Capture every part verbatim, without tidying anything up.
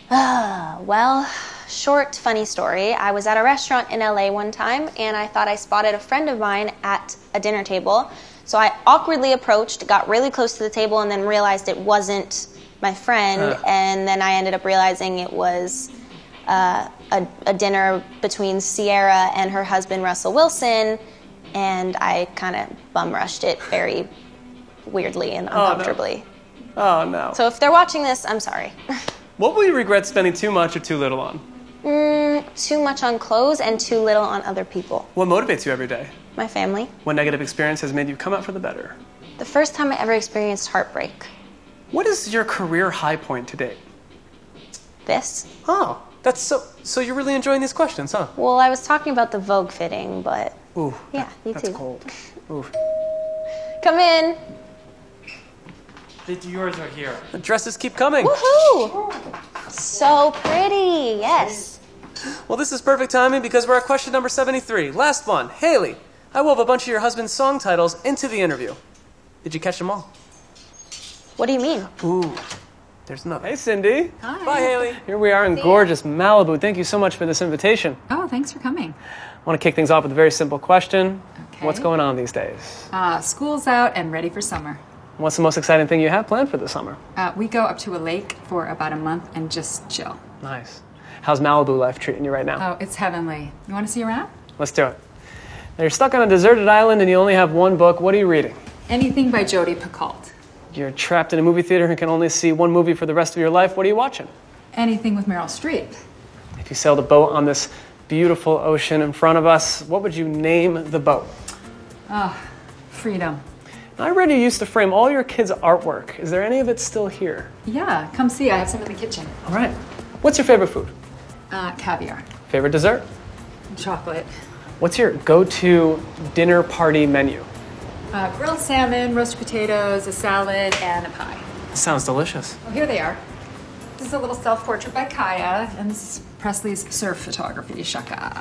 Uh, well, short, funny story. I was at a restaurant in L A one time, and I thought I spotted a friend of mine at a dinner table. So I awkwardly approached, got really close to the table, and then realized it wasn't my friend. Uh. And then I ended up realizing it was uh, a, a dinner between Sierra and her husband, Russell Wilson. And I kind of bum rushed it very weirdly and uncomfortably. Oh, no. Oh, no. So if they're watching this, I'm sorry. What will you regret spending too much or too little on? Mm, too much on clothes and too little on other people. What motivates you every day? My family. What negative experience has made you come out for the better? The first time I ever experienced heartbreak. What is your career high point to date? This. Oh, that's so... So you're really enjoying these questions, huh? Well, I was talking about the Vogue fitting, but... Ooh, yeah, that, you that's too. That's cold. Ooh. Come in. The Dior's are here. The dresses keep coming. Woohoo! So pretty, yes. Well, this is perfect timing because we're at question number seventy-three. Last one. Haley, I wove a bunch of your husband's song titles into the interview. Did you catch them all? What do you mean? Ooh, there's another. Hey, Cindy. Hi. Bye, Haley. Here we are in gorgeous Malibu. Thank you so much for this invitation. Oh, thanks for coming. I want to kick things off with a very simple question. Okay. What's going on these days? Uh, school's out and ready for summer. What's the most exciting thing you have planned for the summer? Uh, we go up to a lake for about a month and just chill. Nice. How's Malibu life treating you right now? Oh, it's heavenly. You want to see around? Let's do it. Now you're stuck on a deserted island and you only have one book. What are you reading? Anything by Jodi Picoult. You're trapped in a movie theater and can only see one movie for the rest of your life. What are you watching? Anything with Meryl Streep. If you sailed a boat on this beautiful ocean in front of us, what would you name the boat? Oh, freedom. I read you used to frame all your kids' artwork. Is there any of it still here? Yeah, come see. I have some in the kitchen. All right. What's your favorite food? Uh, caviar. Favorite dessert? Chocolate. What's your go-to dinner party menu? Uh, grilled salmon, roasted potatoes, a salad, and a pie. Sounds delicious. Oh, here they are. This is a little self-portrait by Kaya, and this is Presley's surf photography, Shaka.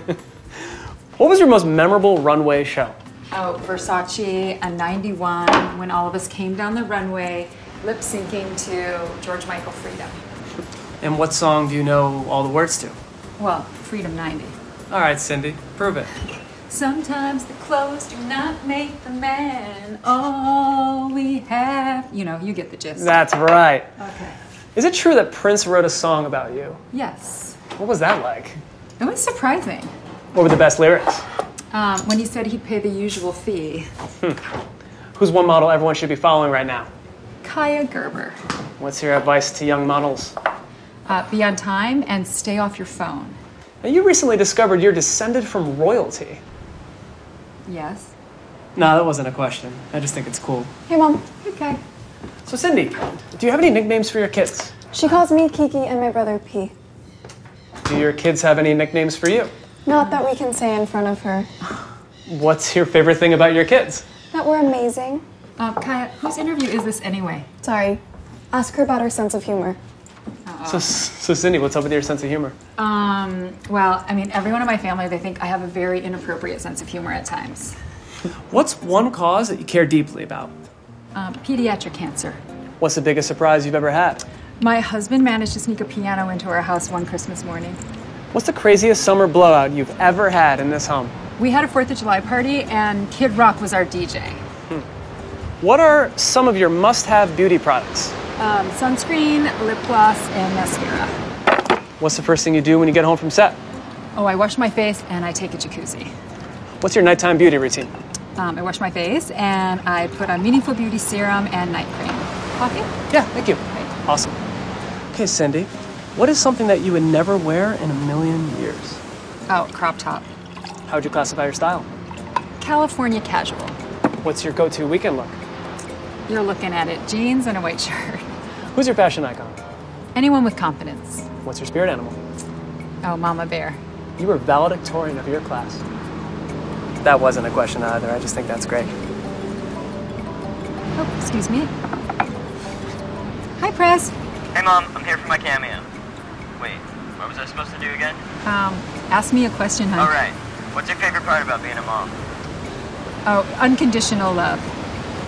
What was your most memorable runway show? Oh, Versace and ninety-one, when all of us came down the runway, lip-syncing to George Michael Freedom. And what song do you know all the words to? Well, Freedom ninety. All right, Cindy, prove it. Sometimes the clothes do not make the man all we have. You know, you get the gist. That's right. Okay. Is it true that Prince wrote a song about you? Yes. What was that like? It was surprising. What were the best lyrics? Um, when he said he'd pay the usual fee. Hmm. Who's one model everyone should be following right now? Kaya Gerber. What's your advice to young models? Uh, be on time and stay off your phone. Now, you recently discovered you're descended from royalty. Yes. No, that wasn't a question. I just think it's cool. Hey, Mom. Okay. So, Cindy, do you have any nicknames for your kids? She calls me Kiki and my brother P. Do your kids have any nicknames for you? Not that we can say in front of her. What's your favorite thing about your kids? That we're amazing. Uh, Kaya, whose interview is this anyway? Sorry. Ask her about her sense of humor. So, so, Cindy, what's up with your sense of humor? Um, well, I mean, everyone in my family, they think I have a very inappropriate sense of humor at times. What's one cause that you care deeply about? Um, pediatric cancer. What's the biggest surprise you've ever had? My husband managed to sneak a piano into our house one Christmas morning. What's the craziest summer blowout you've ever had in this home? We had a fourth of July party, and Kid Rock was our D J. Hmm. What are some of your must-have beauty products? Um, sunscreen, lip gloss, and mascara. What's the first thing you do when you get home from set? Oh, I wash my face, and I take a jacuzzi. What's your nighttime beauty routine? Um, I wash my face, and I put on Meaningful Beauty serum and night cream. Coffee? Yeah, thank you. Great. Awesome. Okay, Cindy, what is something that you would never wear in a million years? Oh, crop top. How would you classify your style? California casual. What's your go-to weekend look? You're looking at it. Jeans and a white shirt. Who's your fashion icon? Anyone with confidence. What's your spirit animal? Oh, Mama Bear. You were valedictorian of your class. That wasn't a question either. I just think that's great. Oh, excuse me. Hi, Press. Hey, Mom. I'm here for my cameo. Wait, what was I supposed to do again? Um, ask me a question, hon. All right. What's your favorite part about being a mom? Oh, unconditional love.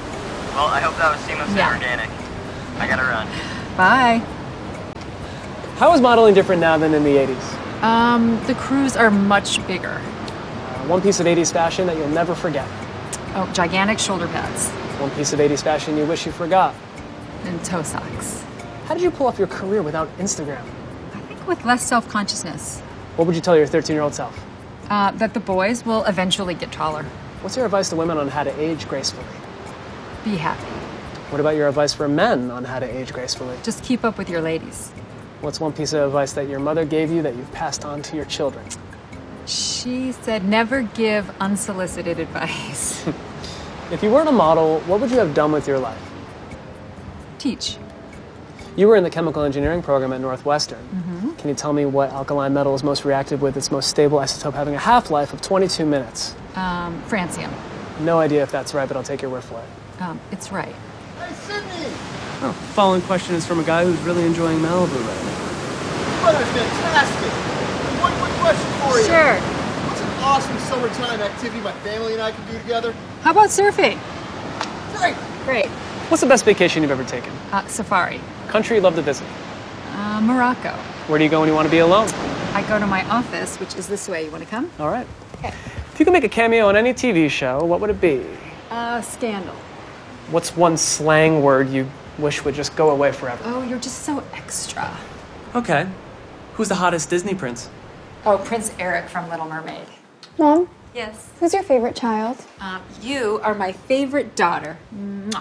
Well, I hope that was seamless Yeah. and organic. I gotta run. Bye. How is modeling different now than in the eighties? Um, the crews are much bigger. Uh, one piece of eighties fashion that you'll never forget. Oh, gigantic shoulder pads One piece of eighties fashion you wish you forgot. and toe socks. How did you pull off your career without Instagram? I think with less self-consciousness. What would you tell your thirteen-year-old self? Uh, that the boys will eventually get taller. What's your advice to women on how to age gracefully? Be happy. What about your advice for men on how to age gracefully? Just keep up with your ladies. What's one piece of advice that your mother gave you that you've passed on to your children? She said never give unsolicited advice. If you weren't a model, what would you have done with your life? Teach. You were in the chemical engineering program at Northwestern. Mm-hmm. Can you tell me what alkaline metal is most reactive with its most stable isotope having a half-life of twenty-two minutes? Um, francium. No idea if that's right, but I'll take your word for it. Um, it's right. Hey, Sydney! Oh, following question is from a guy who's really enjoying Malibu right now. Weather's fantastic. One quick question for you. Sure. What's an awesome summertime activity my family and I can do together? How about surfing? Great! Great. What's the best vacation you've ever taken? Uh, safari. Country you'd love to visit? Uh, Morocco. Where do you go when you want to be alone? I go to my office, which is this way. You want to come? All right. Okay. If you could make a cameo on any T V show, what would it be? Uh, scandal. What's one slang word you wish would just go away forever? Oh, you're just so extra. Okay. Who's the hottest Disney prince? Oh, Prince Eric from Little Mermaid. Mom, Yes. who's your favorite child? Um, you are my favorite daughter. Mwah.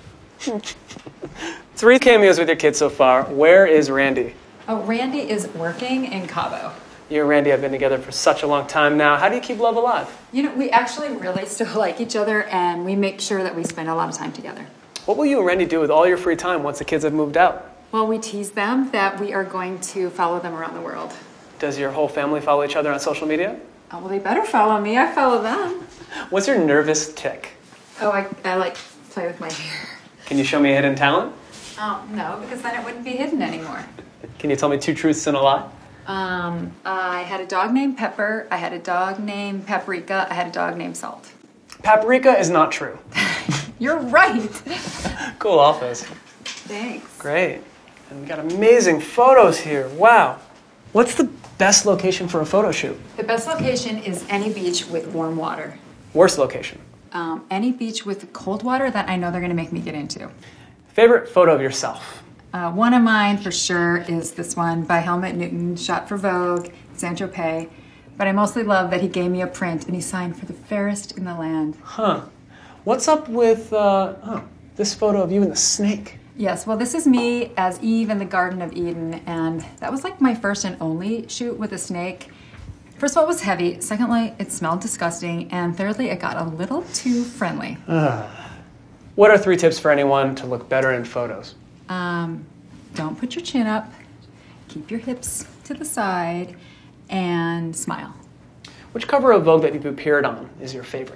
Three cameos with your kids so far. Where is Randy? Oh, Randy is working in Cabo. You and Randy have been together for such a long time now. How do you keep love alive? You know, we actually really still like each other, and we make sure that we spend a lot of time together. What will you and Randy do with all your free time once the kids have moved out? Well, we tease them that we are going to follow them around the world. Does your whole family follow each other on social media? Oh, well, they better follow me. I follow them. What's your nervous tick? Oh, I, I like play with my hair. Can you show me a hidden talent? Oh, no, because then it wouldn't be hidden anymore. Can you tell me two truths and a lie? Um, I had a dog named Pepper. I had a dog named Paprika. I had a dog named Salt. Paprika is not true. You're right. Cool office. Thanks. Great. And we got amazing photos here. Wow. What's the best location for a photo shoot? The best location is any beach with warm water. Worst location? Um, any beach with cold water that I know they're going to make me get into. Favorite photo of yourself? Uh, one of mine for sure is this one by Helmut Newton, shot for Vogue, Saint-Tropez. But I mostly love that he gave me a print and he signed for the fairest in the land. Huh. What's up with, uh, oh, this photo of you and the snake? Yes, well, this is me as Eve in the Garden of Eden, and that was like my first and only shoot with a snake. First of all, it was heavy. Secondly, it smelled disgusting. And thirdly, it got a little too friendly. What are three tips for anyone to look better in photos? Um, don't put your chin up, keep your hips to the side, and smile. Which cover of Vogue that you've appeared on is your favorite?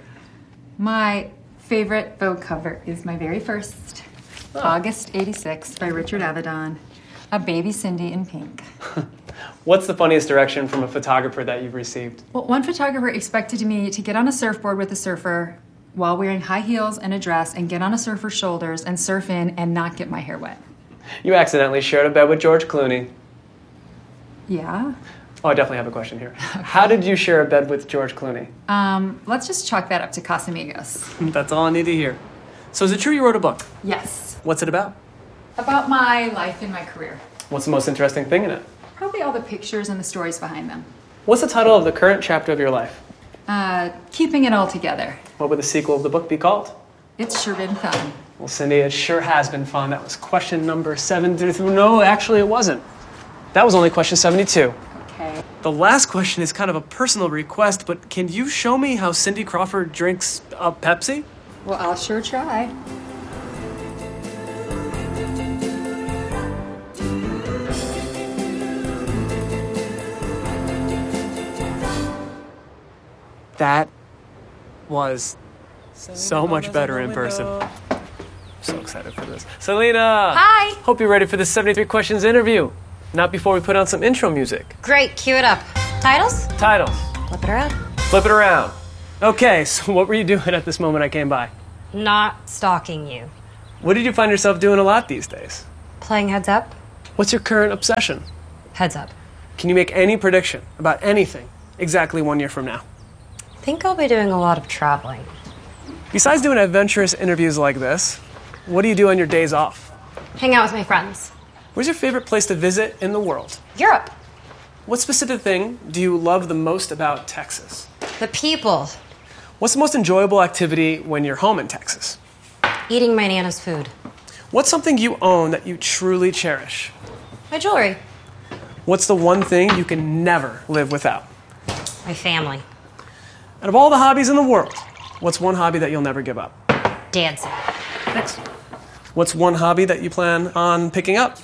My favorite Vogue cover is my very first, oh. August eighty-six by Richard Avedon, a baby Cindy in pink. What's the funniest direction from a photographer that you've received? Well, one photographer expected me to get on a surfboard with a surfer while wearing high heels and a dress and get on a surfer's shoulders and surf in and not get my hair wet. You accidentally shared a bed with George Clooney. Yeah? Oh, I definitely have a question here. How did you share a bed with George Clooney? Um, let's just chalk that up to Casamigos. That's all I need to hear. So is it true you wrote a book? Yes. What's it about? About my life and my career. What's the most interesting thing in it? Probably all the pictures and the stories behind them. What's the title of the current chapter of your life? Uh, keeping it all together. What would the sequel of the book be called? It's sure been fun. Well, Cindy, it sure has been fun. That was question number seven. No, actually it wasn't. That was only question seventy-two. Okay. The last question is kind of a personal request, but can you show me how Cindy Crawford drinks a Pepsi? Well, I'll sure try. That was so much better in person. So excited for this. Selena! Hi! Hope you're ready for the seventy-three questions interview. Not before we put on some intro music. Great, cue it up. Titles? Titles. Flip it around. Flip it around. Okay, so what were you doing at this moment I came by? Not stalking you. What did you find yourself doing a lot these days? Playing heads up? What's your current obsession? Heads up. Can you make any prediction about anything exactly one year from now? I think I'll be doing a lot of traveling. Besides doing adventurous interviews like this, what do you do on your days off? Hang out with my friends. Where's your favorite place to visit in the world? Europe. What specific thing do you love the most about Texas? The people. What's the most enjoyable activity when you're home in Texas? Eating my Nana's food. What's something you own that you truly cherish? My jewelry. What's the one thing you can never live without? My family. Out of all the hobbies in the world, what's one hobby that you'll never give up? Dancing. Thanks. What's one hobby that you plan on picking up?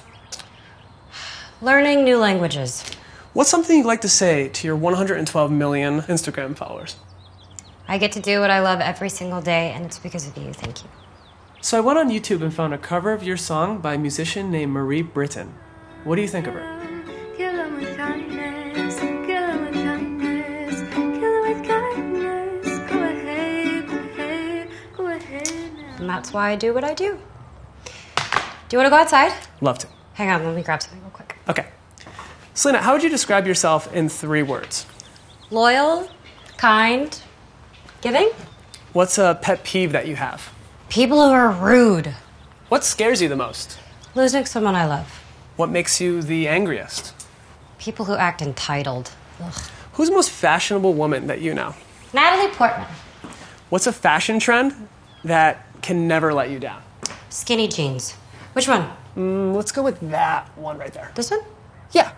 Learning new languages. What's something you'd like to say to your one hundred twelve million Instagram followers? I get to do what I love every single day, and it's because of you. Thank you. So I went on YouTube and found a cover of your song by a musician named Marie Britton. What do you think of her? Kill 'em with kindness, kill 'em with kindness, kill 'em with kindness. Go ahead, go ahead, go ahead now. And that's why I do what I do. Do you want to go outside? Love to. Hang on, let me grab something real quick. Okay. Selena, how would you describe yourself in three words? Loyal, kind, giving. What's a pet peeve that you have? People who are rude. What scares you the most? Losing someone I love. What makes you the angriest? People who act entitled. Ugh. Who's the most fashionable woman that you know? Natalie Portman. What's a fashion trend that can never let you down? Skinny jeans. Which one? Mm, let's go with that one right there. This one? Yeah.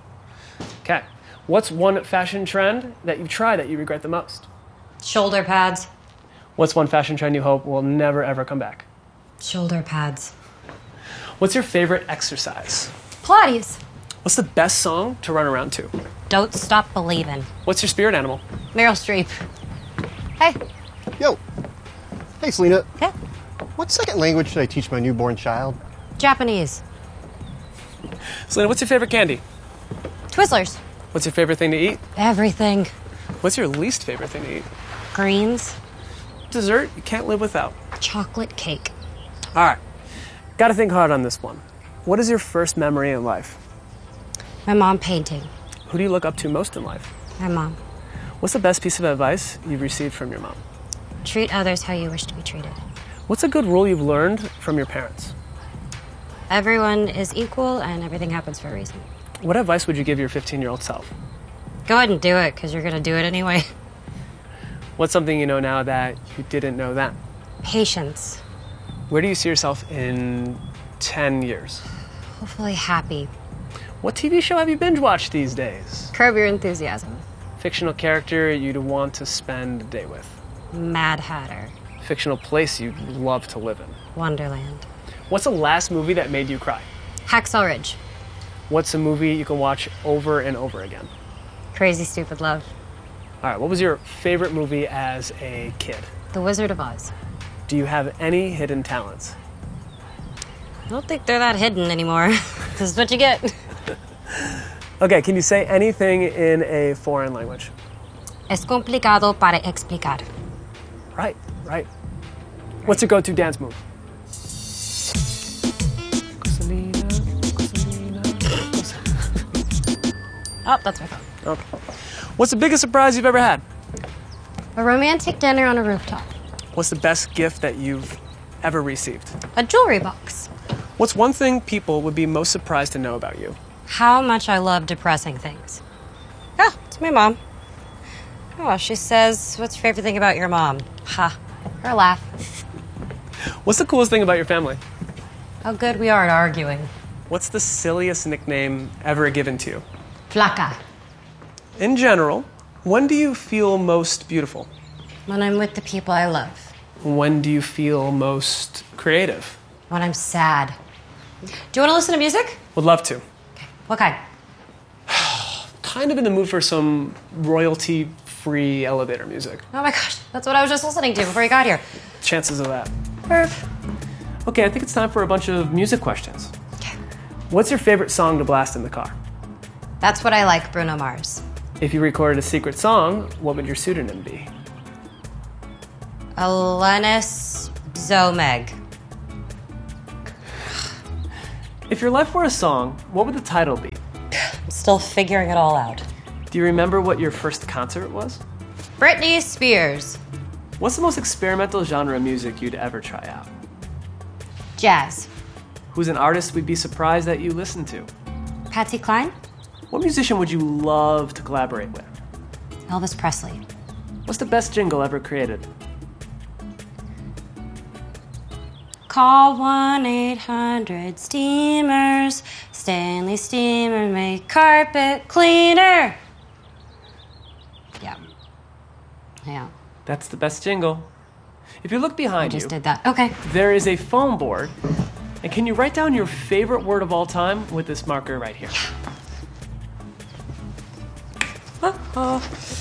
Okay. What's one fashion trend that you try that you regret the most? Shoulder pads. What's one fashion trend you hope will never ever come back? Shoulder pads. What's your favorite exercise? Pilates. What's the best song to run around to? Don't Stop Believin'. What's your spirit animal? Meryl Streep. Hey. Yo. Hey, Selena. Yeah. What second language should I teach my newborn child? Japanese. Selena, what's your favorite candy? Twizzlers. What's your favorite thing to eat? Everything. What's your least favorite thing to eat? Greens. Dessert you can't live without. Chocolate cake. All right. Gotta think hard on this one. What is your first memory in life? My mom painting. Who do you look up to most in life? My mom. What's the best piece of advice you've received from your mom? Treat others how you wish to be treated. What's a good rule you've learned from your parents? Everyone is equal and everything happens for a reason. What advice would you give your fifteen-year-old self? Go ahead and do it, because you're going to do it anyway. What's something you know now that you didn't know then? Patience. Where do you see yourself in ten years? Hopefully happy. What T V show have you binge-watched these days? Curb Your Enthusiasm. Fictional character you'd want to spend a day with? Mad Hatter. Fictional place you'd love to live in? Wonderland. What's the last movie that made you cry? Hacksaw Ridge. What's a movie you can watch over and over again? Crazy Stupid Love. All right, what was your favorite movie as a kid? The Wizard of Oz. Do you have any hidden talents? I don't think they're that hidden anymore. This is what you get. Okay, can you say anything in a foreign language? Es complicado para explicar. Right, right. What's your go-to dance move? Oh, that's my phone. Okay. What's the biggest surprise you've ever had? A romantic dinner on a rooftop. What's the best gift that you've ever received? A jewelry box. What's one thing people would be most surprised to know about you? How much I love depressing things. Ah, it's my mom. Oh, she says, what's your favorite thing about your mom? Ha. Her laugh. What's the coolest thing about your family? How good we are at arguing. What's the silliest nickname ever given to you? Flaca. In general, when do you feel most beautiful? When I'm with the people I love. When do you feel most creative? When I'm sad. Do you want to listen to music? Would love to. Okay. What kind? Kind of in the mood for some royalty-free elevator music. Oh my gosh, that's what I was just listening to before you got here. Chances of that. Perf. Okay, I think it's time for a bunch of music questions. Okay. What's your favorite song to blast in the car? That's What I Like, Bruno Mars. If you recorded a secret song, what would your pseudonym be? Alanis Zomeg. If your life were a song, what would the title be? I'm still figuring it all out. Do you remember what your first concert was? Britney Spears. What's the most experimental genre of music you'd ever try out? Jazz. Who's an artist we'd be surprised that you listen to? Patsy Cline. What musician would you love to collaborate with? Elvis Presley. What's the best jingle ever created? Call one eight hundred steamers. Stanley Steamer make carpet cleaner. Yeah. Yeah. That's the best jingle. If you look I behind just you, did that. Okay. there is a foam board. And can you write down your favorite word of all time with this marker right here? Uh-uh.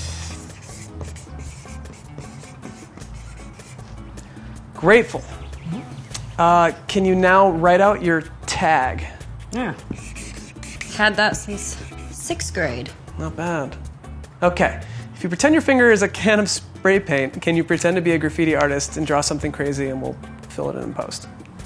Grateful. Uh, can you now write out your tag? Yeah. Had that since sixth grade. Not bad. Okay. If you pretend your finger is a can of spray paint, can you pretend to be a graffiti artist and draw something crazy and we'll fill it in in post?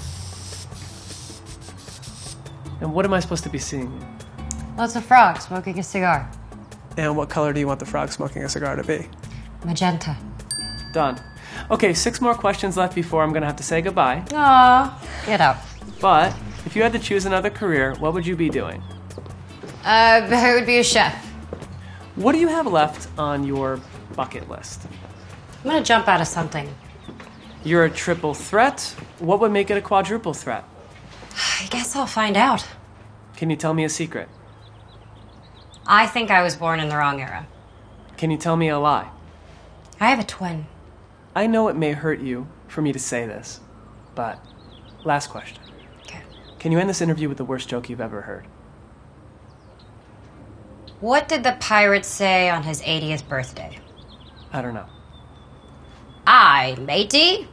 And what am I supposed to be seeing? Lots of frogs smoking a cigar. And what color do you want the frog smoking a cigar to be? Magenta. Done. Okay, six more questions left before I'm gonna have to say goodbye. Aw. Get out. But if you had to choose another career, what would you be doing? Uh, I would be a chef. What do you have left on your bucket list? I'm gonna jump out of something. You're a triple threat. What would make it a quadruple threat? I guess I'll find out. Can you tell me a secret? I think I was born in the wrong era. Can you tell me a lie? I have a twin. I know it may hurt you for me to say this, but last question. Okay. Can you end this interview with the worst joke you've ever heard? What did the pirate say on his eightieth birthday? I don't know. Aye, matey.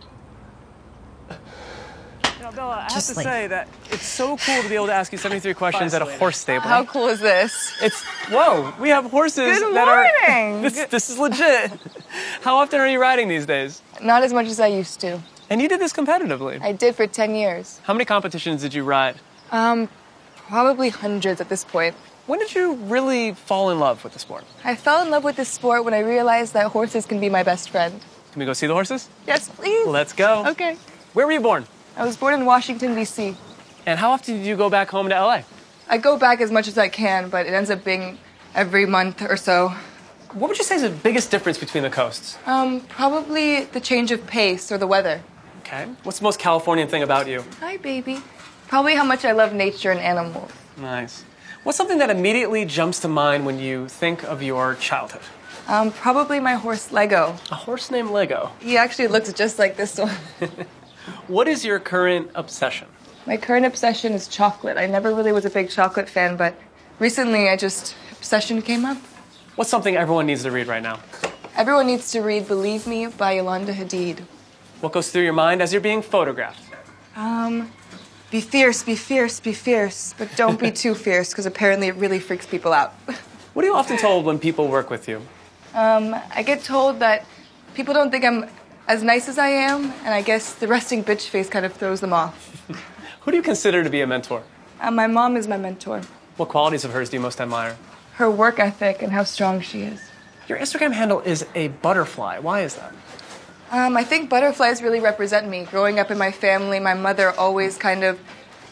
You know, Bella, I have Just to like- say that it's so cool to be able to ask you seventy-three questions at a horse stable. How cool is this? It's whoa! We have horses Good that morning. are. This, this is legit. How often are you riding these days? Not as much as I used to. And you did this competitively. I did for ten years. How many competitions did you ride? Um, probably hundreds at this point. When did you really fall in love with the sport? I fell in love with this sport when I realized that horses can be my best friend. Can we go see the horses? Yes, please. Let's go. Okay. Where were you born? I was born in Washington, D C And how often did you go back home to L A? I go back as much as I can, but it ends up being every month or so. What would you say is the biggest difference between the coasts? Um, probably the change of pace or the weather. Okay. What's the most Californian thing about you? Hi, baby. Probably how much I love nature and animals. Nice. What's something that immediately jumps to mind when you think of your childhood? Um, probably my horse Lego. A horse named Lego. He actually looks just like this one. What is your current obsession? My current obsession is chocolate. I never really was a big chocolate fan, but recently I just, obsession came up. What's something everyone needs to read right now? Everyone needs to read Believe Me by Yolanda Hadid. What goes through your mind as you're being photographed? Um, be fierce, be fierce, be fierce, but don't be too fierce, because apparently it really freaks people out. What are you often told when people work with you? Um, I get told that people don't think I'm as nice as I am, and I guess the resting bitch face kind of throws them off. Who do you consider to be a mentor? Uh, my mom is my mentor. What qualities of hers do you most admire? Her work ethic and how strong she is. Your Instagram handle is a butterfly. Why is that? Um, I think butterflies really represent me. Growing up in my family, my mother always kind of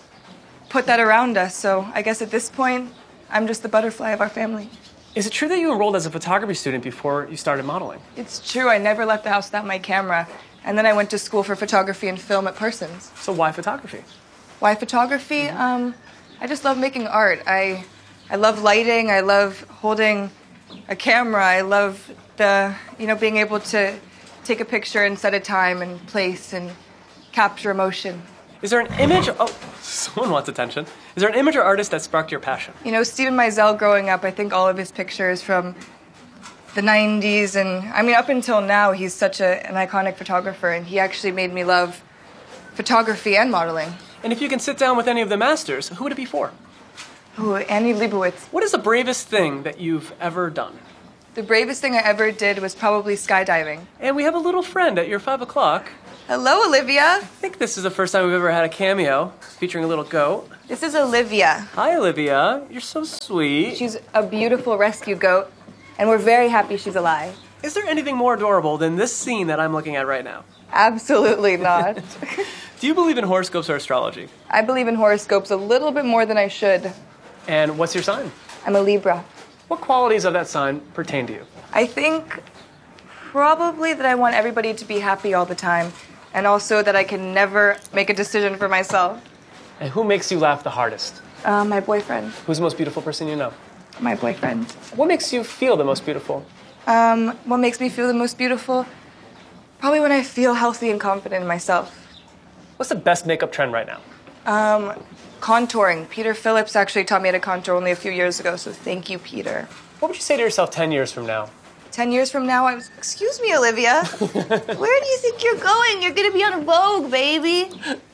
put that around us, so I guess at this point, I'm just the butterfly of our family. Is it true that you enrolled as a photography student before you started modeling? It's true, I never left the house without my camera, and then I went to school for photography and film at Parsons. So why photography? Why photography? Um, I just love making art. I, I love lighting, I love holding a camera, I love the, you know, being able to take a picture and set a time and place and capture emotion. Is there an image? Oh, someone wants attention. Is there an image or artist that sparked your passion? You know, Stephen Meisel growing up, I think all of his pictures from the nineties, and I mean, up until now, he's such a, an iconic photographer, and he actually made me love photography and modeling. And if you can sit down with any of the masters, who would it be for? Ooh, Annie Leibovitz. What is the bravest thing that you've ever done? The bravest thing I ever did was probably skydiving. And we have a little friend at your five o'clock. Hello, Olivia. I think this is the first time we've ever had a cameo featuring a little goat. This is Olivia. Hi, Olivia. You're so sweet. She's a beautiful rescue goat, and we're very happy she's alive. Is there anything more adorable than this scene that I'm looking at right now? Absolutely not. Do you believe in horoscopes or astrology? I believe in horoscopes a little bit more than I should. And what's your sign? I'm a Libra. What qualities of that sign pertain to you? I think probably that I want everybody to be happy all the time, and also that I can never make a decision for myself. And who makes you laugh the hardest? Uh, my boyfriend. Who's the most beautiful person you know? My boyfriend. What makes you feel the most beautiful? Um, what makes me feel the most beautiful? Probably when I feel healthy and confident in myself. What's the best makeup trend right now? Um, contouring. Peter Phillips actually taught me how to contour only a few years ago, so thank you, Peter. What would you say to yourself ten years from now? Ten years from now, I was... Excuse me, Olivia. Where do you think you're going? You're gonna be on Vogue, baby.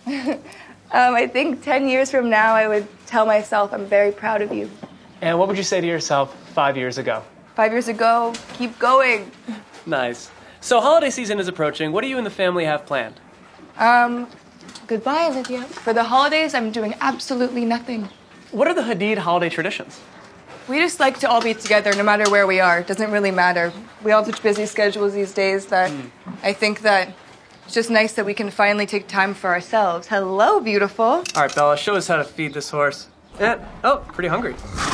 um, I think ten years from now, I would tell myself I'm very proud of you. And what would you say to yourself five years ago? Five years ago, keep going. Nice. So holiday season is approaching. What do you and the family have planned? Um, goodbye, Olivia. For the holidays, I'm doing absolutely nothing. What are the Hadid holiday traditions? We just like to all be together no matter where we are. It doesn't really matter. We all have such busy schedules these days that mm. I think that it's just nice that we can finally take time for ourselves. Hello, beautiful. All right, Bella, show us how to feed this horse. Eh, oh, pretty hungry.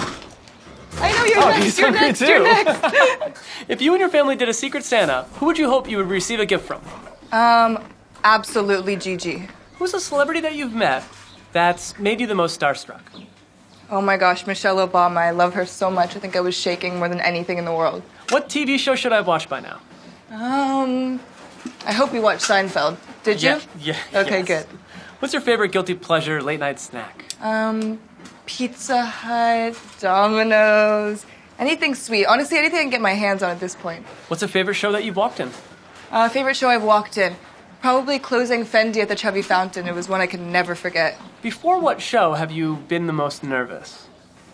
I know you're oh, next. He's you're hungry next. Too. You're next. If you and your family did a Secret Santa, who would you hope you would receive a gift from? Um, absolutely Gigi. Who's a celebrity that you've met that's made you the most starstruck? Oh my gosh, Michelle Obama. I love her so much. I think I was shaking more than anything in the world. What T V show should I have watched by now? Um, I hope you watched Seinfeld. Did you? Yeah. yeah okay, yes. good. What's your favorite guilty pleasure late night snack? Um, Pizza Hut, Domino's, anything sweet. Honestly, anything I can get my hands on at this point. What's a favorite show that you've walked in? Uh, favorite show I've walked in? Probably Closing Fendi at the Chubby Fountain. It was one I could never forget. Before what show have you been the most nervous?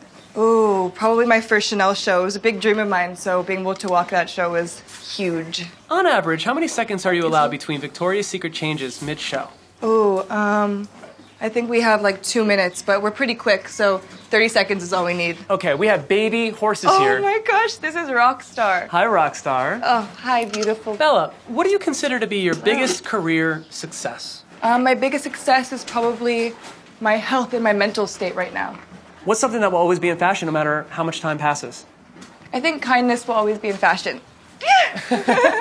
Ooh, probably my first Chanel show. It was a big dream of mine, so being able to walk that show was huge. On average, how many seconds are you allowed between Victoria's Secret changes mid-show? Ooh, um, I think we have like two minutes, but we're pretty quick, so thirty seconds is all we need. Okay, we have baby horses oh here. Oh my gosh, this is Rockstar. Hi, Rockstar. Oh, hi, beautiful. Bella, what do you consider to be your biggest oh. career success? Um, my biggest success is probably my health and my mental state right now. What's something that will always be in fashion no matter how much time passes? I think kindness will always be in fashion. You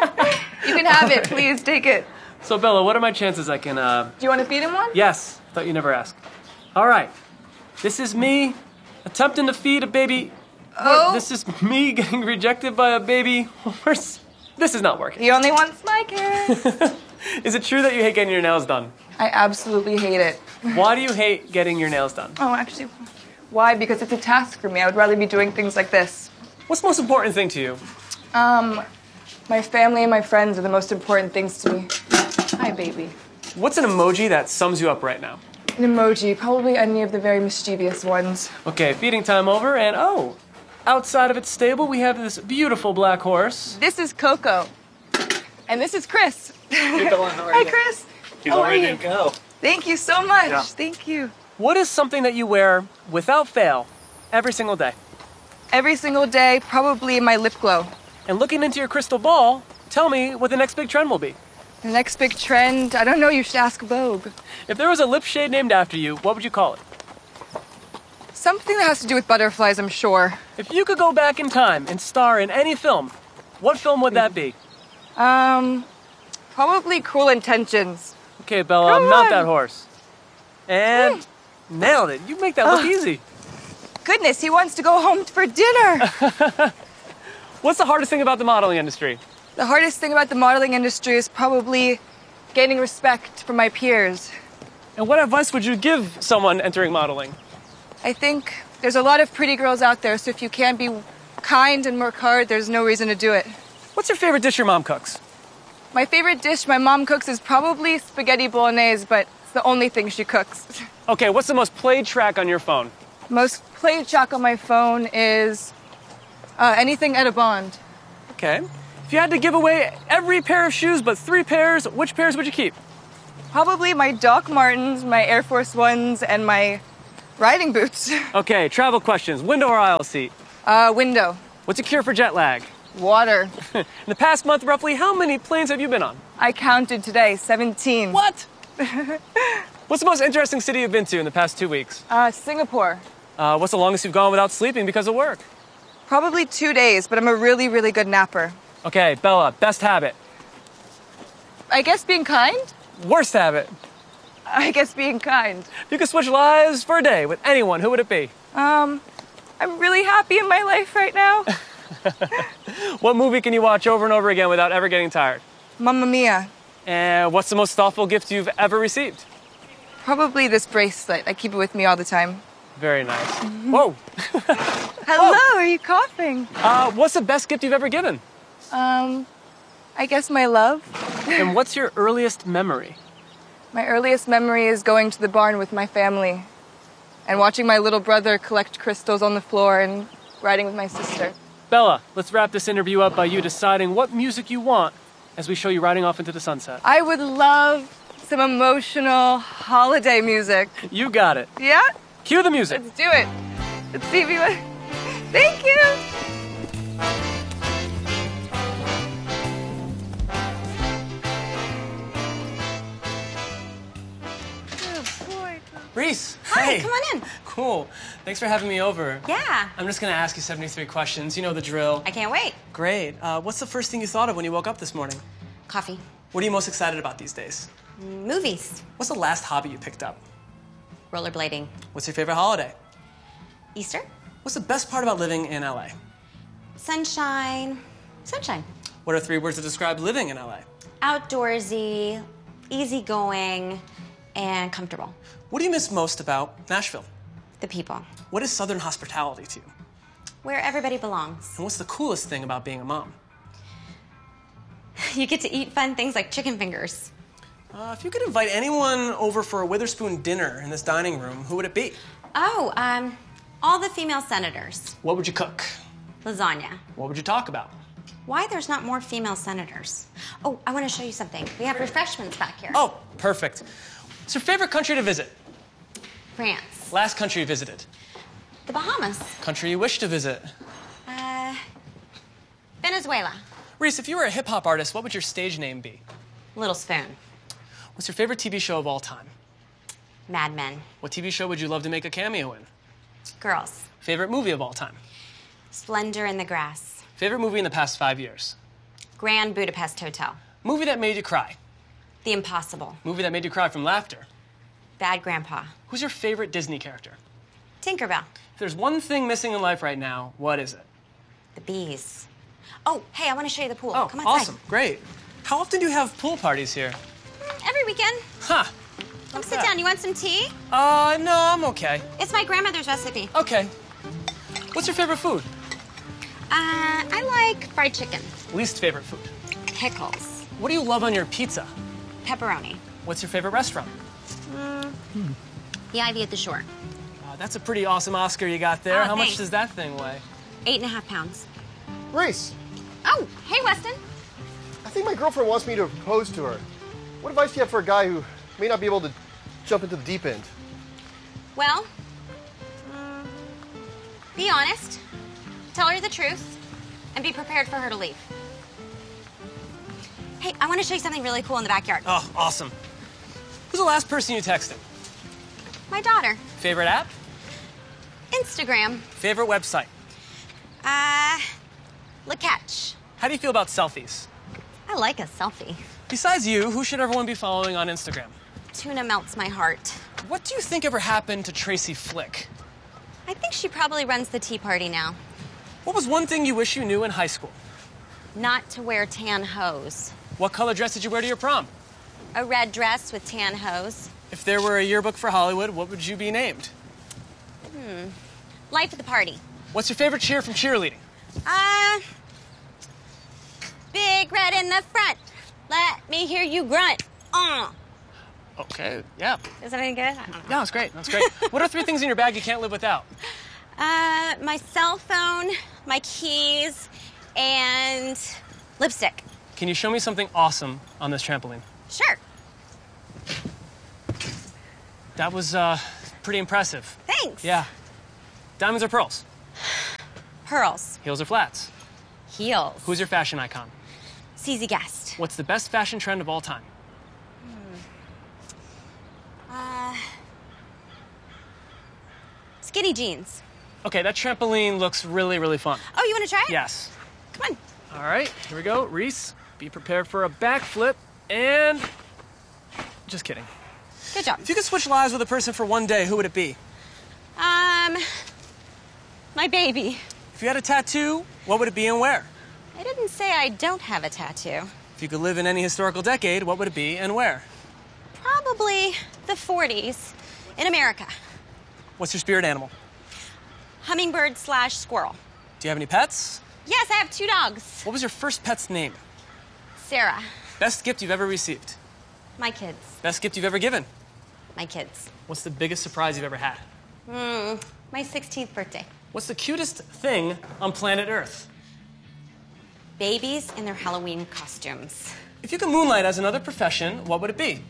can have it, please, take it. So, Bella, what are my chances I can, uh... Do you want to feed him one? Yes. Thought you never asked. All right. This is me attempting to feed a baby... Oh. This is me getting rejected by a baby horse. This is not working. He only wants my carrots. Is it true that you hate getting your nails done? I absolutely hate it. Why do you hate getting your nails done? Oh, actually, why? Because it's a task for me. I would rather be doing things like this. What's the most important thing to you? Um, my family and my friends are the most important things to me. Hi, baby. What's an emoji that sums you up right now? An emoji, probably any of the very mischievous ones. Okay, feeding time over, and oh, outside of its stable, we have this beautiful black horse. This is Coco. And this is Chris. Hey, Bella, how are Hi, you? Chris. He's how all are ready you? to go. Thank you so much. Yeah. Thank you. What is something that you wear without fail every single day? Every single day, probably my lip glow. And looking into your crystal ball, tell me what the next big trend will be. The next big trend, I don't know, you should ask Vogue. If there was a lip shade named after you, what would you call it? Something that has to do with butterflies, I'm sure. If you could go back in time and star in any film, what film would that be? Um, probably Cruel Intentions. Okay, Bella, Come mount on. that horse. And nailed it. You make that look Oh. easy. Goodness, he wants to go home for dinner. What's the hardest thing about the modeling industry? The hardest thing about the modeling industry is probably gaining respect from my peers. And what advice would you give someone entering modeling? I think there's a lot of pretty girls out there, so if you can't be kind and work hard, there's no reason to do it. What's your favorite dish your mom cooks? My favorite dish my mom cooks is probably spaghetti bolognese, but it's the only thing she cooks. Okay, what's the most played track on your phone? Most played track on my phone is uh, anything Etta Bond. Okay. If you had to give away every pair of shoes but three pairs, which pairs would you keep? Probably my Doc Martens, my Air Force Ones, and my riding boots. Okay, travel questions. Window or aisle seat? Uh, window. What's your cure for jet lag? Water. In the past month, roughly, how many planes have you been on? I counted today, seventeen. What? What's the most interesting city you've been to in the past two weeks? Uh, Singapore. Uh, what's the longest you've gone without sleeping because of work? Probably two days, but I'm a really, really good napper. Okay, Bella, best habit. I guess being kind? Worst habit. I guess being kind. If you could switch lives for a day with anyone, who would it be? Um, I'm really happy in my life right now. What movie can you watch over and over again without ever getting tired? Mamma Mia. And what's the most thoughtful gift you've ever received? Probably this bracelet. I keep it with me all the time. Very nice. Whoa. Hello, Whoa. Are you coughing? Uh, what's the best gift you've ever given? Um, I guess my love. And what's your earliest memory? My earliest memory is going to the barn with my family and watching my little brother collect crystals on the floor and riding with my sister. Bella, let's wrap this interview up by you deciding what music you want as we show you riding off into the sunset. I would love some emotional holiday music. You got it. Yeah? Cue the music. Let's do it. Let's see if you... Thank you. Reese, Hi, hey. come on in. Cool. Thanks for having me over. Yeah. I'm just going to ask you seventy-three questions. You know the drill. I can't wait. Great. Uh, what's the first thing you thought of when you woke up this morning? Coffee. What are you most excited about these days? Movies. What's the last hobby you picked up? Rollerblading. What's your favorite holiday? Easter. What's the best part about living in L A? Sunshine. Sunshine. What are three words to describe living in L A? Outdoorsy, easygoing, and comfortable. What do you miss most about Nashville? The people. What is Southern hospitality to you? Where everybody belongs. And what's the coolest thing about being a mom? You get to eat fun things like chicken fingers. Uh, if you could invite anyone over for a Witherspoon dinner in this dining room, who would it be? Oh, um, all the female senators. What would you cook? Lasagna. What would you talk about? Why there's not more female senators? Oh, I want to show you something. We have refreshments back here. Oh, perfect. What's your favorite country to visit? France. Last country you visited? The Bahamas. Country you wish to visit? Uh, Venezuela. Reese, if you were a hip-hop artist, what would your stage name be? Little Spoon. What's your favorite T V show of all time? Mad Men. What T V show would you love to make a cameo in? Girls. Favorite movie of all time? Splendor in the Grass. Favorite movie in the past five years? Grand Budapest Hotel. Movie that made you cry? The Impossible. Movie that made you cry from laughter? Bad Grandpa. Who's your favorite Disney character? Tinkerbell. If there's one thing missing in life right now, what is it? The bees. Oh, hey, I want to show you the pool. Oh, Come outside. awesome. Great. How often do you have pool parties here? Every weekend. Huh. Come sit down. You want some tea? Uh, no, I'm okay. It's my grandmother's recipe. Okay. What's your favorite food? Uh, I like fried chicken. Least favorite food? Pickles. What do you love on your pizza? Pepperoni. What's your favorite restaurant? Mm, the Ivy at the Shore. Uh, that's a pretty awesome Oscar you got there. Oh, How thanks. much does that thing weigh? Eight and a half pounds. Reese, Oh, hey, Weston. I think my girlfriend wants me to propose to her. What advice do you have for a guy who may not be able to jump into the deep end? Well, mm, be honest, tell her the truth, and be prepared for her to leave. Hey, I want to show you something really cool in the backyard. Oh, awesome. Who's the last person you texted? My daughter. Favorite app? Instagram. Favorite website? Uh, LaCatch. How do you feel about selfies? I like a selfie. Besides you, who should everyone be following on Instagram? Tuna melts my heart. What do you think ever happened to Tracy Flick? I think she probably runs the tea party now. What was one thing you wish you knew in high school? Not to wear tan hose. What color dress did you wear to your prom? A red dress with tan hose. If there were a yearbook for Hollywood, what would you be named? Hmm. Life at the party. What's your favorite cheer from cheerleading? Uh, big red in the front. Let me hear you grunt. Uh. Okay, yeah. Is that any good? I don't know. No, it's great. That's great. What are three things in your bag you can't live without? Uh, my cell phone, my keys, and lipstick. Can you show me something awesome on this trampoline? Sure. That was, uh, pretty impressive. Thanks. Yeah. Diamonds or pearls? Pearls. Heels or flats? Heels. Who's your fashion icon? C Z Guest. What's the best fashion trend of all time? Uh, skinny jeans. Okay, that trampoline looks really, really fun. Oh, you want to try it? Yes. Come on. All right, here we go. Reese, be prepared for a backflip and... Just kidding. Good job. If you could switch lives with a person for one day, who would it be? Um, my baby. If you had a tattoo, what would it be and where? I didn't say I don't have a tattoo. If you could live in any historical decade, what would it be and where? Probably the forties in America. What's your spirit animal? Hummingbird slash squirrel. Do you have any pets? Yes, I have two dogs. What was your first pet's name? Sarah. Best gift you've ever received? My kids. Best gift you've ever given? My kids. What's the biggest surprise you've ever had? Hmm, my sixteenth birthday. What's the cutest thing on planet Earth? Babies in their Halloween costumes. If you could moonlight as another profession, what would it be?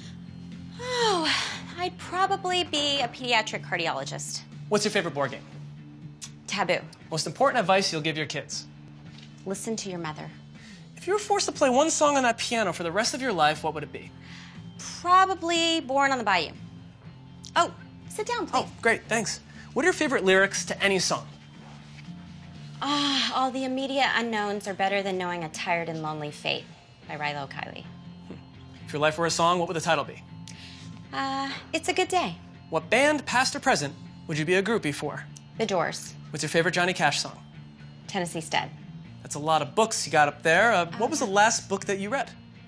Oh, I'd probably be a pediatric cardiologist. What's your favorite board game? Taboo. Most important advice you'll give your kids? Listen to your mother. If you were forced to play one song on that piano for the rest of your life, what would it be? Probably Born on the Bayou. Oh, sit down, please. Oh, great, thanks. What are your favorite lyrics to any song? Ah, all the immediate unknowns are better than knowing a tired and lonely fate by Rilo Kiley. If your life were a song, what would the title be? Uh, It's a Good Day. What band, past or present, would you be a groupie for? The Doors. What's your favorite Johnny Cash song? Tennessee Stud. That's a lot of books you got up there. Uh, what was the last book that you read?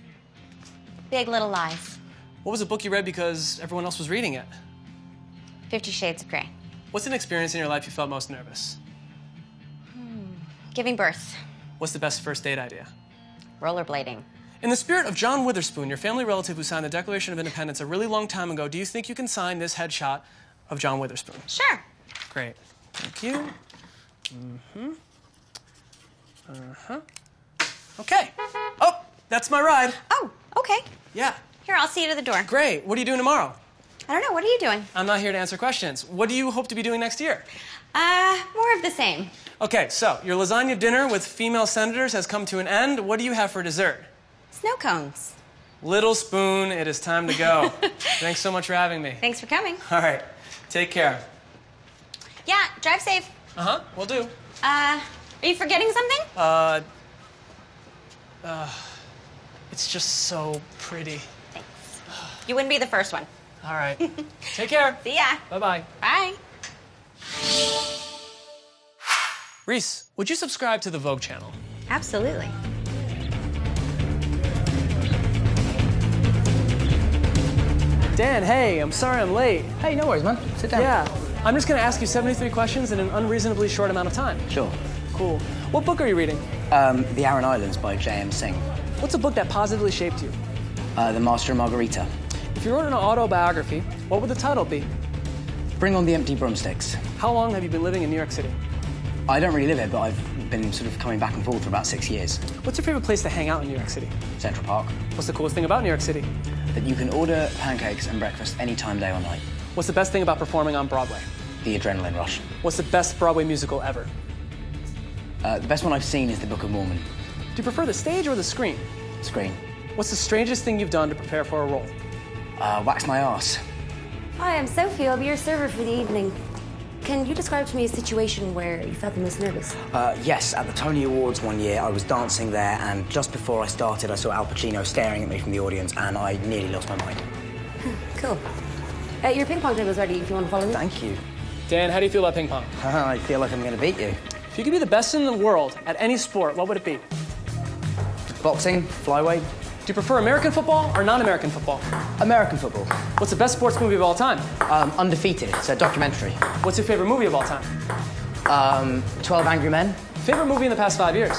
Big Little Lies. What was a book you read because everyone else was reading it? Fifty Shades of Grey. What's an experience in your life you felt most nervous? Giving birth. What's the best first date idea? Rollerblading. In the spirit of John Witherspoon, your family relative who signed the Declaration of Independence a really long time ago, do you think you can sign this headshot of John Witherspoon? Sure. Great. Thank you. Mm-hmm. Uh-huh. Okay. Oh, that's my ride. Oh, okay. Yeah. Here, I'll see you to the door. Great. What are you doing tomorrow? I don't know. What are you doing? I'm not here to answer questions. What do you hope to be doing next year? Uh, more of the same. Okay, so your lasagna dinner with female senators has come to an end. What do you have for dessert? Snow cones. Little Spoon, it is time to go. Thanks so much for having me. Thanks for coming. All right. Take care. Yeah, drive safe. Uh-huh, will do. Uh, are you forgetting something? Uh, uh, it's just so pretty. Thanks. You wouldn't be the first one. All right. Take care. See ya. Bye-bye. Bye. Reese, would you subscribe to the Vogue channel? Absolutely. Dan, hey, I'm sorry I'm late. Hey, no worries, man. Sit down. Yeah, I'm just gonna ask you seventy-three questions in an unreasonably short amount of time. Sure. Cool. What book are you reading? Um, The Aran Islands by J M Singh. What's a book that positively shaped you? Uh, The Master and Margarita. If you wrote an autobiography, what would the title be? Bring on the Empty Broomsticks. How long have you been living in New York City? I don't really live here, but I've been sort of coming back and forth for about six years. What's your favorite place to hang out in New York City? Central Park. What's the coolest thing about New York City? That you can order pancakes and breakfast any time, day or night. What's the best thing about performing on Broadway? The adrenaline rush. What's the best Broadway musical ever? Uh, the best one I've seen is The Book of Mormon. Do you prefer the stage or the screen? Screen. What's the strangest thing you've done to prepare for a role? Uh, wax my arse. Hi, I'm Sophie. I'll be your server for the evening. Can you describe to me a situation where you felt the most nervous? Uh, yes, at the Tony Awards one year, I was dancing there, and just before I started, I saw Al Pacino staring at me from the audience, and I nearly lost my mind. Cool. Uh, your ping pong table's ready if you want to follow me. Thank you. Dan, how do you feel about ping pong? I feel like I'm going to beat you. If you could be the best in the world at any sport, what would it be? Boxing, flyweight. Do you prefer American football or non-American football? American football. What's the best sports movie of all time? Um, Undefeated. It's a documentary. What's your favorite movie of all time? Um, twelve Angry Men. Favorite movie in the past five years?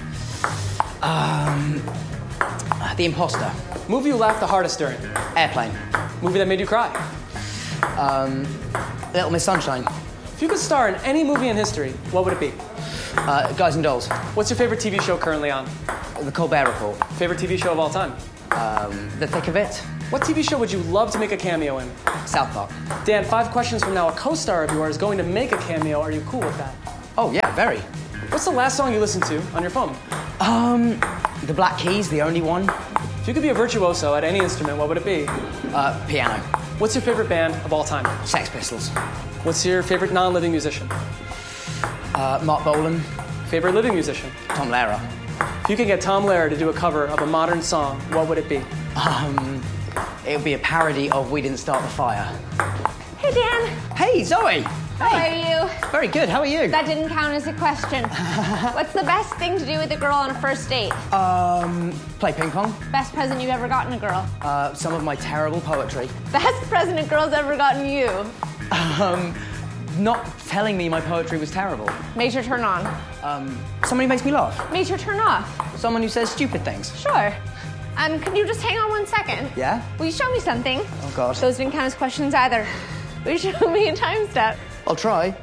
Um, The Imposter. Movie you laughed the hardest during? Airplane. Movie that made you cry? Um, Little Miss Sunshine. If you could star in any movie in history, what would it be? Uh, Guys and Dolls. What's your favorite T V show currently on? The Colbert Report. Favorite T V show of all time? Um, The Thick of It. What T V show would you love to make a cameo in? South Park. Dan, five questions from now, a co-star of yours is going to make a cameo. Are you cool with that? Oh, yeah, very. What's the last song you listened to on your phone? Um, The Black Keys, the only one. If you could be a virtuoso at any instrument, what would it be? Uh, piano. What's your favorite band of all time? Sex Pistols. What's your favorite non-living musician? Uh, Mark Bolan. Favorite living musician? Tom Lehrer. If you could get Tom Lehrer to do a cover of a modern song, what would it be? Um, it would be a parody of We Didn't Start the Fire. Hey, Dan. Hey, Zoe. How Hey. are you? Very good, how are you? That didn't count as a question. What's the best thing to do with a girl on a first date? Um, play ping pong. Best present you've ever gotten a girl? Uh, some of my terrible poetry. Best present a girl's ever gotten you? Um, not telling me my poetry was terrible. Made her turn on? Um, somebody who makes me laugh. Made her turn off? Someone who says stupid things. Sure. Um, can you just hang on one second? Yeah? Will you show me something? Oh, God. Those didn't count as questions either. Will you show me a time step? I'll try.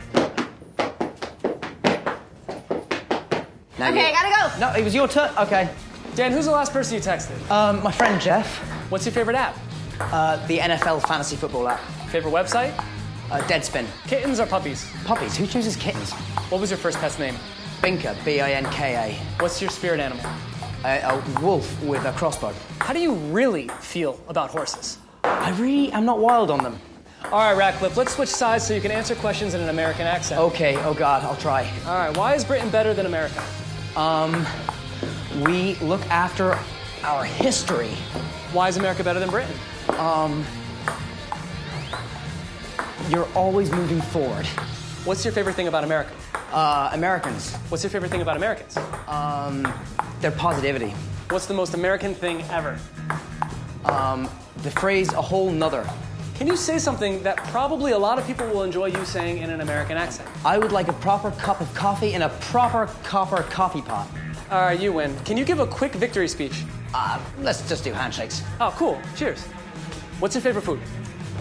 Now Okay, you- I gotta go. No, it was your turn. Okay. Dan, who's the last person you texted? Um, my friend Jeff. What's your favorite app? Uh, the N F L fantasy football app. Favorite website? Uh, Deadspin. Kittens or puppies? Puppies. Who chooses kittens? What was your first pet's name? Binker. B I N K What's your spirit animal? A. A, a wolf with a crossbow. How do you really feel about horses? I really am not wild on them. All right, Ratcliffe, let's switch sides so you can answer questions in an American accent. Okay, oh God, I'll try. All right, why is Britain better than America? Um, we look after our history. Why is America better than Britain? Um, you're always moving forward. What's your favorite thing about America? Uh, Americans. What's your favorite thing about Americans? Um, their positivity. What's the most American thing ever? Um, the phrase a whole nother. Can you say something that probably a lot of people will enjoy you saying in an American accent? I would like a proper cup of coffee in a proper copper coffee pot. All right, you win. Can you give a quick victory speech? Uh, let's just do handshakes. Oh, cool. Cheers. What's your favorite food?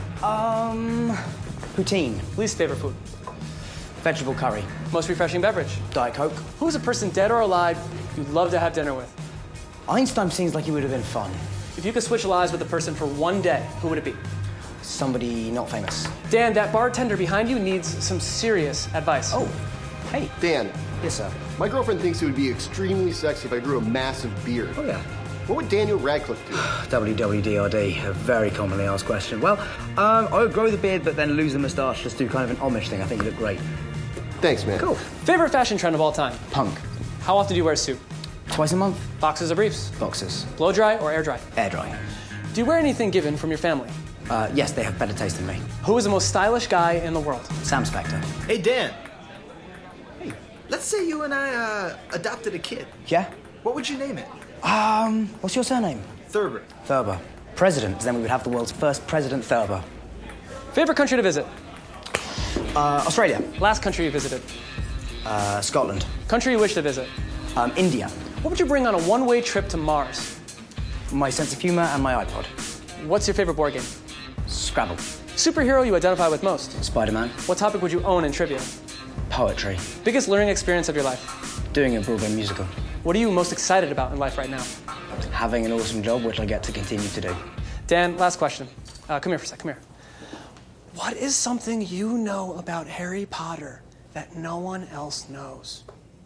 Um, poutine. Least favorite food? Vegetable curry. Most refreshing beverage? Diet Coke. Who's a person dead or alive you'd love to have dinner with? Einstein seems like he would have been fun. If you could switch lives with a person for one day, who would it be? Somebody not famous. Dan, that bartender behind you needs some serious advice. Oh, hey. Dan. Yes, sir. My girlfriend thinks it would be extremely sexy if I grew a massive beard. Oh, yeah. What would Daniel Radcliffe do? W W D R D, a very commonly asked question. Well, um, I would grow the beard but then lose the moustache, just do kind of an Amish thing. I think you look great. Thanks, man. Cool. Favorite fashion trend of all time? Punk. How often do you wear a suit? Twice a month. Boxers or briefs? Boxers. Blow dry or air dry? Air dry. Do you wear anything given from your family? Uh, yes, they have better taste than me. Who is the most stylish guy in the world? Sam Spector. Hey, Dan. Hey. Let's say you and I uh, adopted a kid. Yeah? What would you name it? Um, what's your surname? Thurber. Thurber. President, then we would have the world's first President Thurber. Favorite country to visit? Uh, Australia. Last country you visited? Uh, Scotland. Country you wish to visit? Um, India. What would you bring on a one-way trip to Mars? My sense of humor and my iPod. What's your favorite board game? Scrabble. Superhero you identify with most? Spider-Man. What topic would you own in trivia? Poetry. Biggest learning experience of your life? Doing a Broadway musical. What are you most excited about in life right now? Having an awesome job, which I get to continue to do. Dan, last question. Uh, come here for a sec, come here. What is something you know about Harry Potter that no one else knows?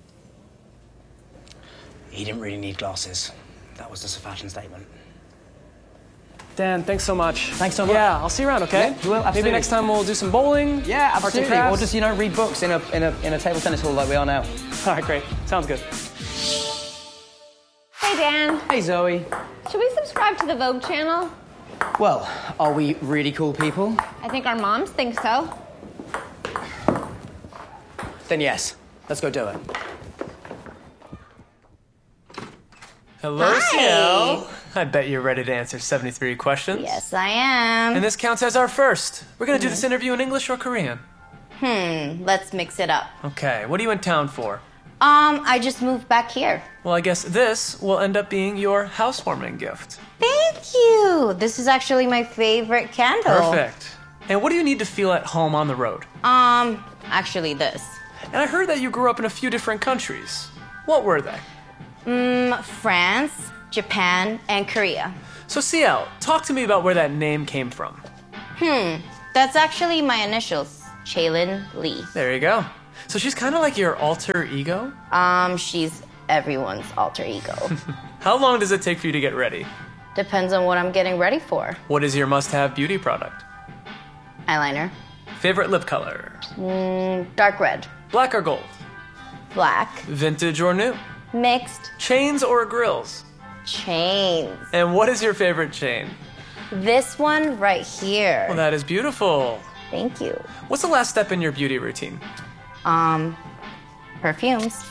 He didn't really need glasses. That was just a fashion statement. Dan, thanks so much. Thanks so much. Yeah, I'll see you around, okay? Yeah, you will, absolutely. Maybe next time we'll do some bowling. Yeah, arts and absolutely. crafts. Or just, you know, read books in a, in a, in a table tennis hall like we are now. All right, great. Sounds good. Hey, Dan. Hey, Zoe. Should we subscribe to the Vogue channel? Well, are we really cool people? I think our moms think so. Then yes. Let's go do it. Hello, Hi. Ciel. I bet you're ready to answer seventy-three questions. Yes, I am. And this counts as our first. We're going to do this interview in English or Korean? Hmm, let's mix it up. Okay, what are you in town for? Um, I just moved back here. Well, I guess this will end up being your housewarming gift. Thank you. This is actually my favorite candle. Perfect. And what do you need to feel at home on the road? Um, actually this. And I heard that you grew up in a few different countries. What were they? Mm, France, Japan, and Korea. So C L, talk to me about where that name came from. Hmm, that's actually my initials, Chaylin Lee. There you go. So she's kind of like your alter ego? Um, she's everyone's alter ego. How long does it take for you to get ready? Depends on what I'm getting ready for. What is your must-have beauty product? Eyeliner. Favorite lip color? Mm, dark red. Black or gold? Black. Vintage or new? Mixed. Chains or grills? Chains. And what is your favorite chain? This one right here. Well, that is beautiful. Thank you. What's the last step in your beauty routine? Um, perfumes.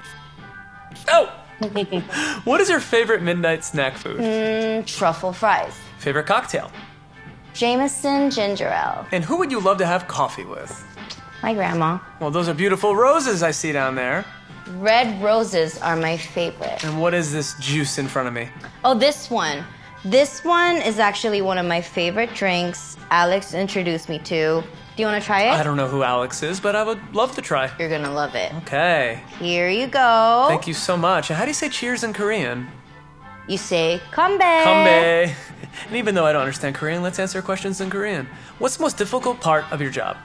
Oh! What is your favorite midnight snack food? Mm, truffle fries. Favorite cocktail? Jameson ginger ale. And who would you love to have coffee with? My grandma. Well, those are beautiful roses I see down there. Red roses are my favorite. And what is this juice in front of me? Oh, this one. This one is actually one of my favorite drinks Alex introduced me to. Do you want to try it? I don't know who Alex is, but I would love to try. You're gonna love it. Okay. Here you go. Thank you so much. And how do you say cheers in Korean? You say kambae. Kambae. And even though I don't understand Korean, let's answer questions in Korean. What's the most difficult part of your job?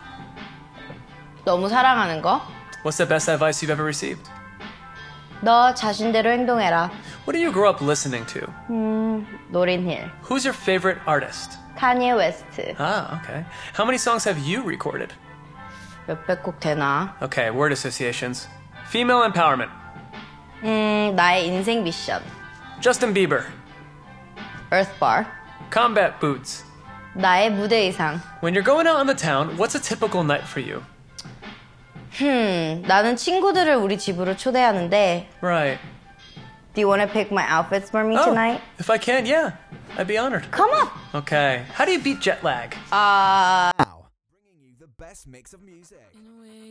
너무 사랑하는 거. What's the best advice you've ever received? 너 자신대로 행동해라. What do you grow up listening to? 음, Lauryn Hill. Who's your favorite artist? Kanye West. Ah, okay. How many songs have you recorded? 몇백 곡 되나? Okay, word associations. Female empowerment. 음, 나의 인생 미션. Justin Bieber. Earth Bar. Combat boots. 나의 무대 의상. When you're going out on the town, what's a typical night for you? Hmm, 나는 친구들을 우리 집으로 초대하는데. Right. Do you want to pick my outfits for me oh, tonight? If I can, yeah. I'd be honored. Come on. Okay. How do you beat jet lag? Uh... Bringing you the best mix of music.